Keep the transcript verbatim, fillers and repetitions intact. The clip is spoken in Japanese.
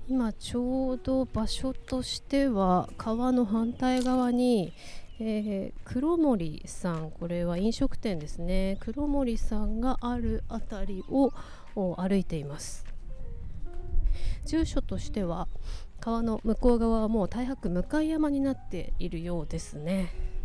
今ちょうど場所としては川の反対側に、えー、黒森さん、これは飲食店ですね、黒森さんがあるあたりを歩いています。住所としては川の向こう側はもう太白区向山になっているようですね。